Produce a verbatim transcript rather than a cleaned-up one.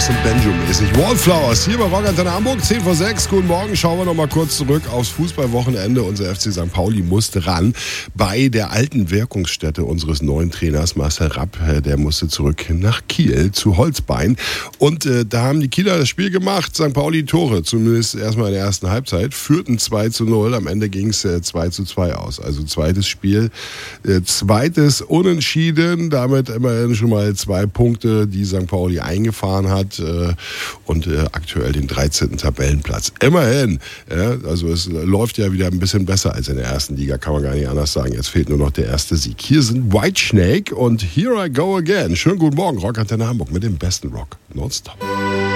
bisschen Banjo-mäßig. Wallflowers hier bei Rockantenne Hamburg, zehn vor sechs. Guten Morgen, schauen wir noch mal kurz zurück aufs Fußballwochenende. Unser F C Sankt Pauli musste ran bei der alten Wirkungsstätte unseres neuen Trainers Marcel Rapp. Der musste zurück nach Kiel zu Holzbein. Und äh, da haben die Kieler das Spiel gemacht. Sankt Pauli Tore, zumindest erstmal in der ersten Halbzeit, führten zwei zu null. Am Ende ging es äh, zwei zu zwei aus. Also zweites Spiel, äh, zweites Unentschieden. Damit immerhin schon mal zwei Punkte, die Sankt Pauli eingefahren hat äh, und äh, aktuell den dreizehnten Tabellenplatz. Immerhin. Ja, also es läuft ja wieder ein bisschen besser als in der ersten Liga, kann man gar nicht anders sagen. Jetzt fehlt nur noch der erste Sieg. Hier sind Whitesnake und Here I Go Again. Schönen guten Morgen, Rockantenne Hamburg mit dem besten Rock. Nonstop.